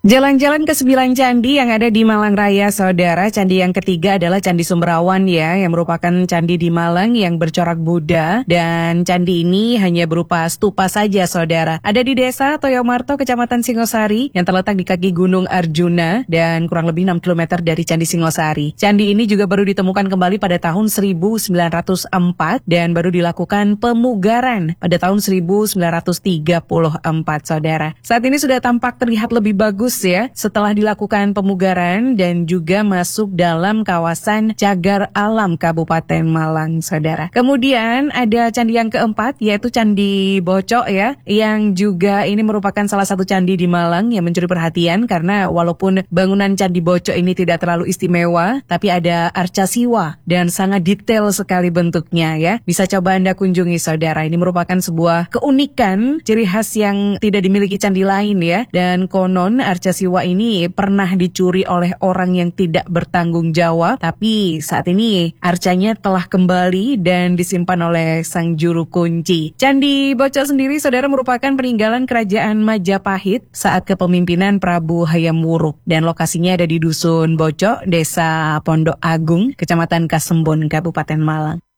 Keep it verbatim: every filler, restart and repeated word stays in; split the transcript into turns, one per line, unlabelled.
Jalan-jalan ke sembilan candi yang ada di Malang Raya, saudara. Candi yang ketiga adalah Candi Sumberawan ya, yang merupakan candi di Malang yang bercorak Buddha. Dan candi ini hanya berupa stupa saja, saudara. Ada di desa Toyomarto, Kecamatan Singosari, yang terletak di kaki Gunung Arjuna dan kurang lebih enam kilometer dari Candi Singosari. Candi ini juga baru ditemukan kembali pada tahun seribu sembilan ratus empat dan baru dilakukan pemugaran pada tahun seribu sembilan ratus tiga puluh empat, saudara. Saat ini sudah tampak terlihat lebih bagus ya, setelah dilakukan pemugaran dan juga masuk dalam kawasan Cagar Alam Kabupaten Malang, saudara. Kemudian ada candi yang keempat, yaitu Candi Bocok ya, yang juga ini merupakan salah satu candi di Malang yang mencuri perhatian karena walaupun bangunan Candi Bocok ini tidak terlalu istimewa, tapi ada arca siwa dan sangat detail sekali bentuknya ya. Bisa coba Anda kunjungi, saudara. Ini merupakan sebuah keunikan, ciri khas yang tidak dimiliki candi lain ya, dan konon arca Arca siwa ini pernah dicuri oleh orang yang tidak bertanggung jawab, tapi saat ini arcanya telah kembali dan disimpan oleh sang juru kunci. Candi Bocok sendiri, saudara, merupakan peninggalan kerajaan Majapahit saat kepemimpinan Prabu Hayam Wuruk dan lokasinya ada di Dusun Bocok, Desa Pondok Agung, Kecamatan Kasembon, Kabupaten Malang.